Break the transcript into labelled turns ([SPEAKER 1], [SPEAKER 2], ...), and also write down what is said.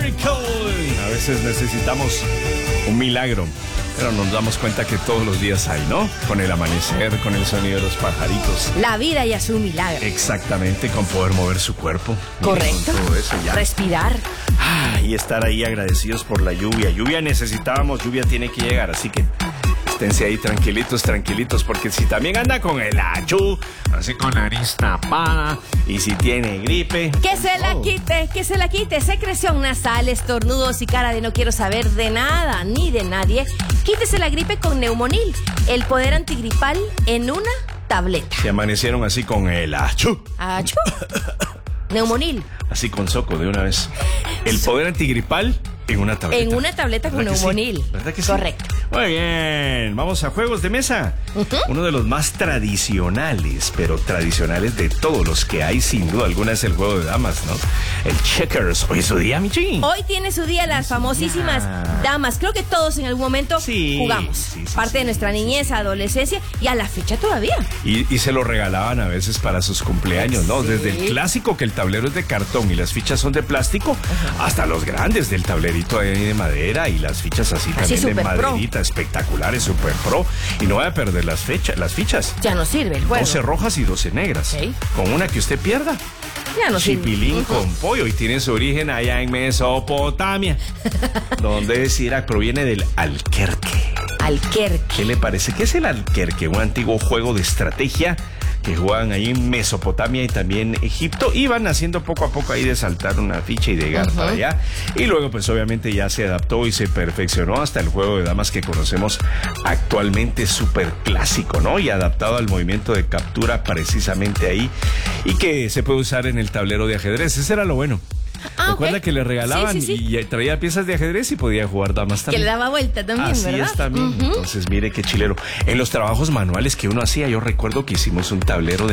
[SPEAKER 1] Miracle. A veces necesitamos un milagro, pero nos damos cuenta que todos los días hay, ¿no? Con el amanecer, con el sonido de los pajaritos.
[SPEAKER 2] La vida ya es un milagro.
[SPEAKER 1] Exactamente, con poder mover su cuerpo.
[SPEAKER 2] Correcto.
[SPEAKER 1] Con todo eso ya.
[SPEAKER 2] Respirar.
[SPEAKER 1] Y estar ahí agradecidos por la lluvia. Lluvia necesitábamos, lluvia tiene que llegar, así que esténse ahí tranquilitos, porque si también anda con el achú, así con la nariz tapada, y si tiene gripe...
[SPEAKER 2] Que se la quite, secreción nasal, estornudos y cara de no quiero saber de nada ni de nadie. Quítese la gripe con Neumonil, el poder antigripal en una tableta.
[SPEAKER 1] Se amanecieron así con el achú.
[SPEAKER 2] ¿Achú? Neumonil.
[SPEAKER 1] Así con soco de una vez. El poder antigripal en una tableta.
[SPEAKER 2] En una tableta con Neumonil.
[SPEAKER 1] Sí? ¿Verdad que sí?
[SPEAKER 2] Correcto.
[SPEAKER 1] Muy bien, vamos a juegos de mesa. Uno de los más tradicionales, pero tradicionales de todos los que hay, sin duda alguna, es el juego de damas, ¿no? El checkers. Hoy es su día, Michi.
[SPEAKER 2] Hoy tiene su día las famosísimas damas. Creo que todos en algún momento jugamos.
[SPEAKER 1] Sí,
[SPEAKER 2] Parte de nuestra niñez, adolescencia y a la fecha todavía.
[SPEAKER 1] Y se lo regalaban a veces para sus cumpleaños, ¿no?
[SPEAKER 2] Sí.
[SPEAKER 1] Desde el clásico, que el tablero es de cartón y las fichas son de plástico, hasta los grandes del tablerito de madera y las fichas así también de maderita, espectaculares, super pro. Y no vaya a perder las fichas.
[SPEAKER 2] Ya no sirve el juego.
[SPEAKER 1] 12 rojas y 12 negras.
[SPEAKER 2] Okay.
[SPEAKER 1] Con una que usted pierda.
[SPEAKER 2] Ya no sirve.
[SPEAKER 1] Chipilín con pollo, y tiene su origen allá en Mesopotamia, donde Sirac proviene del alquerque.
[SPEAKER 2] Alquerque.
[SPEAKER 1] ¿Qué le parece? ¿Qué es el alquerque? Un antiguo juego de estrategia que juegan ahí en Mesopotamia y también Egipto. Iban haciendo poco a poco ahí de saltar una ficha y de llegar para allá. Y luego pues obviamente ya se adaptó y se perfeccionó hasta el juego de damas que conocemos actualmente, súper clásico, ¿no? Y adaptado al movimiento de captura precisamente ahí, y que se puede usar en el tablero de ajedrez. Ese era lo bueno. Recuerda que le regalaban y traía piezas de ajedrez y podía jugar damas también.
[SPEAKER 2] Que le daba vuelta también,
[SPEAKER 1] así
[SPEAKER 2] ¿verdad?
[SPEAKER 1] Así es también. Entonces, mire qué chilero. En los trabajos manuales que uno hacía, yo recuerdo que hicimos un tablero de